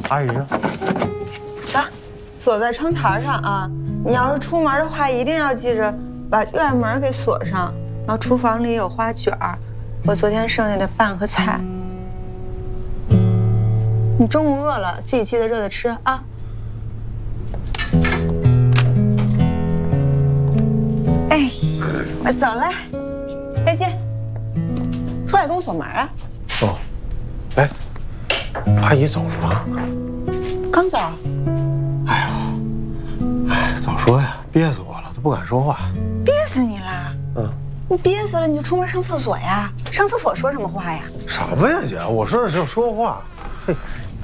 阿姨呢？ 走，锁在窗台上啊！你要是出门的话，一定要记着把院门给锁上。然后厨房里有花卷儿，我昨天剩下的饭和菜。你中午饿了，自己记得热的吃啊。哎，我走了，再见。出来跟我锁门啊！ 哦，哎，阿姨走了吗？ 刚走。 哎早说呀，憋死我了，都不敢说话。 憋死你了！你憋死了，你就出门上厕所呀！上厕所说什么话呀？ 什么呀，姐？我说的是说话。嘿，